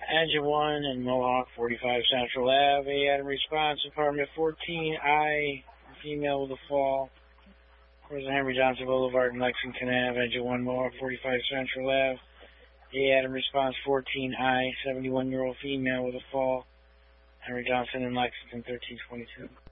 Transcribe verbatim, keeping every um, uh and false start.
Engine one and Mohawk, forty-five Central Ave. A Adam response, apartment fourteen I, female with a fall. Where's Henry Johnson Boulevard in Lexington Ave. Engine one, Mohawk, forty-five Central Ave. A Adam response, fourteen I, seventy-one-year-old female with a fall. Henry Johnson in Lexington, thirteen twenty-two.